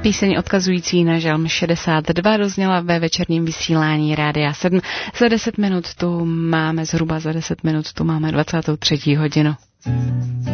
Píseň odkazující na Žalm 62 dozněla ve večerním vysílání Rádia 7. Za 10 minut tu máme 23 hodinu.